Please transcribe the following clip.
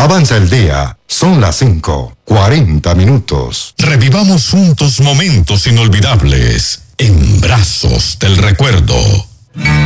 Avanza el día, son las 5:40 minutos. Revivamos juntos momentos inolvidables en Brazos del Recuerdo.